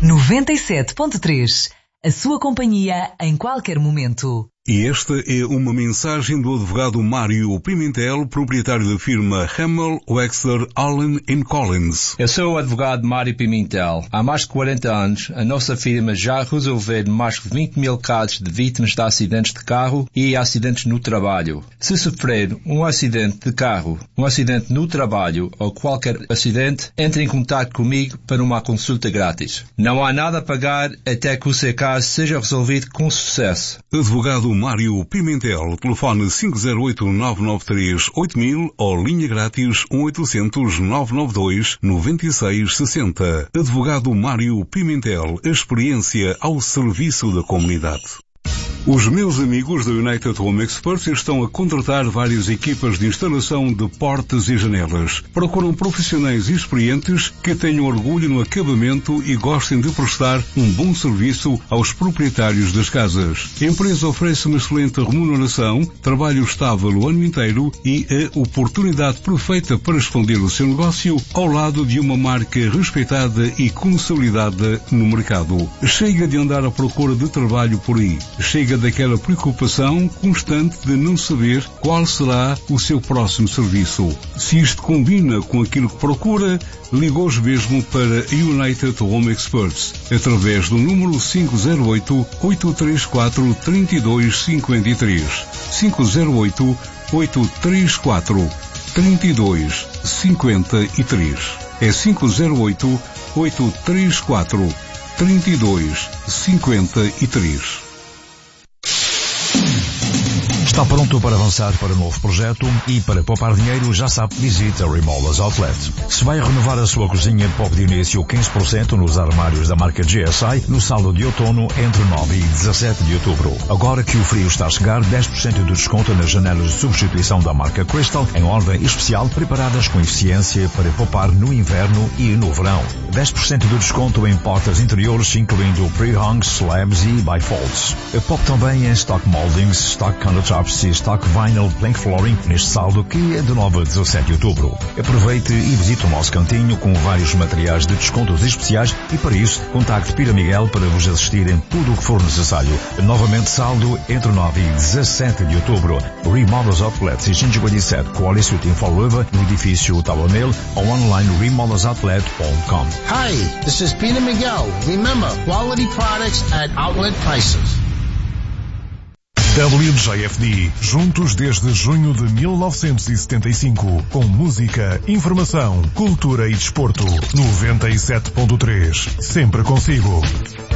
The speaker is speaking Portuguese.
97.3. A sua companhia em qualquer momento. E esta é uma mensagem do advogado Mário Pimentel, proprietário da firma Hamel, Wexler, Allen & Collins. Eu sou o advogado Mário Pimentel. Há mais de 40 anos, a nossa firma já resolveu mais de 20 mil casos de vítimas de acidentes de carro e acidentes no trabalho. Se sofrer um acidente de carro, um acidente no trabalho ou qualquer acidente, entre em contato comigo para uma consulta grátis. Não há nada a pagar até que o seu caso seja resolvido com sucesso. Advogado Mário Pimentel, telefone 508-993-8000 ou linha grátis 1-800-992-9660. Advogado Mário Pimentel, experiência ao serviço da comunidade. Os meus amigos da United Home Experts estão a contratar várias equipas de instalação de portas e janelas. Procuram profissionais experientes que tenham orgulho no acabamento e gostem de prestar um bom serviço aos proprietários das casas. A empresa oferece uma excelente remuneração, trabalho estável o ano inteiro e a oportunidade perfeita para expandir o seu negócio ao lado de uma marca respeitada e consolidada no mercado. Chega de andar à procura de trabalho por aí. Chega daquela preocupação constante de não saber qual será o seu próximo serviço. Se isto combina com aquilo que procura, ligue hoje mesmo para United Home Experts através do número 508-834-3253. 508-834-3253. É 508-834-3253. Está pronto para avançar para um novo projeto e para poupar dinheiro, já sabe, visite a Remodels Outlet. Se vai renovar a sua cozinha, poupe de início 15% nos armários da marca GSI no saldo de outono entre 9 e 17 de outubro. Agora que o frio está a chegar, 10% de desconto nas janelas de substituição da marca Crystal em ordem especial, preparadas com eficiência para poupar no inverno e no verão. 10% de desconto em portas interiores, incluindo pre-hungs, slabs e bifolds. Poupe também em stock moldings, stock countertops e stock vinyl plank flooring neste saldo que é de 9 a 17 de outubro. Aproveite e visite o nosso cantinho com vários materiais de descontos especiais e para isso contacte Pira Miguel para vos assistir em tudo o que for necessário. Novamente saldo entre 9 e 17 de outubro. Remodels Outlet 657 Quality Street em Fall River, no edifício Tower Mill ou online remodelsoutlet.com. Hi, this is Peter Miguel. Remember, quality products at outlet prices. WJFD, juntos desde junho de 1975, com música, informação, cultura e desporto. 97.3, sempre consigo.